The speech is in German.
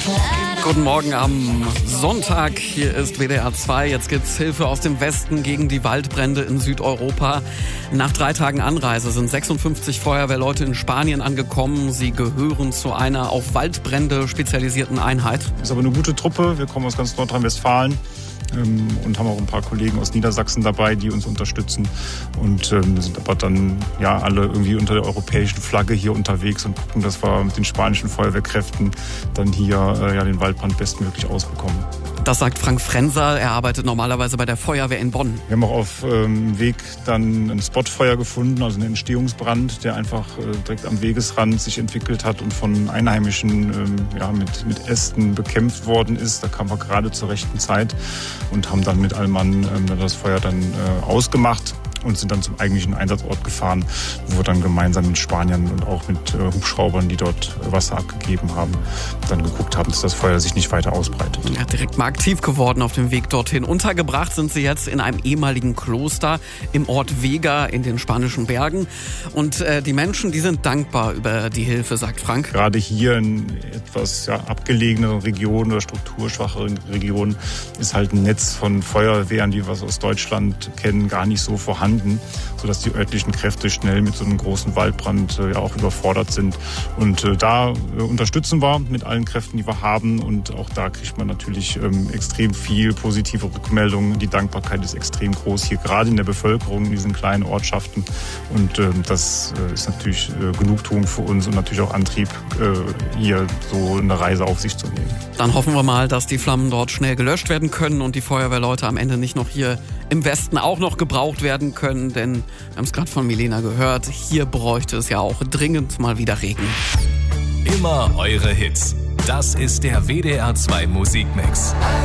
Guten Morgen am Sonntag. Hier ist WDR 2. Jetzt gibt's Hilfe aus dem Westen gegen die Waldbrände in Südeuropa. Nach 3 Tagen Anreise sind 56 Feuerwehrleute in Spanien angekommen. Sie gehören zu einer auf Waldbrände spezialisierten Einheit. Das ist aber eine gute Truppe. Wir kommen aus ganz Nordrhein-Westfalen und haben auch ein paar Kollegen aus Niedersachsen dabei, die uns unterstützen. Und sind aber dann alle irgendwie unter der europäischen Flagge hier unterwegs und gucken, dass wir mit den spanischen Feuerwehrkräften dann hier den Waldbrand bestmöglich ausbekommen. Das sagt Frank Frenser. Er arbeitet normalerweise bei der Feuerwehr in Bonn. Wir haben auch auf dem Weg dann ein Spotfeuer gefunden, also einen Entstehungsbrand, der einfach direkt am Wegesrand sich entwickelt hat und von Einheimischen mit Ästen bekämpft worden ist. Da kamen wir gerade zur rechten Zeit und haben dann mit allem Mann das Feuer dann ausgemacht und sind dann zum eigentlichen Einsatzort gefahren, wo wir dann gemeinsam mit Spaniern und auch mit Hubschraubern, die dort Wasser abgegeben haben, dann geguckt haben, dass das Feuer sich nicht weiter ausbreitet. Ja, direkt mal aktiv geworden auf dem Weg dorthin. Untergebracht sind sie jetzt in einem ehemaligen Kloster im Ort Vega in den spanischen Bergen. Und die Menschen, die sind dankbar über die Hilfe, sagt Frank. Gerade hier in etwas abgelegeneren Regionen oder strukturschwacheren Regionen ist halt ein Netz von Feuerwehren, die wir aus Deutschland kennen, gar nicht so vorhanden, sodass die örtlichen Kräfte schnell mit so einem großen Waldbrand auch überfordert sind. Und da unterstützen wir mit allen Kräften, die wir haben. Und auch da kriegt man natürlich extrem viel positive Rückmeldungen. Die Dankbarkeit ist extrem groß hier, gerade in der Bevölkerung, in diesen kleinen Ortschaften. Und das ist natürlich Genugtuung für uns und natürlich auch Antrieb, hier so eine Reise auf sich zu nehmen. Dann hoffen wir mal, dass die Flammen dort schnell gelöscht werden können und die Feuerwehrleute am Ende nicht noch hier im Westen auch noch gebraucht werden können. Denn wir haben es gerade von Milena gehört, hier bräuchte es ja auch dringend mal wieder Regen. Immer eure Hits. Das ist der WDR 2 Musikmix.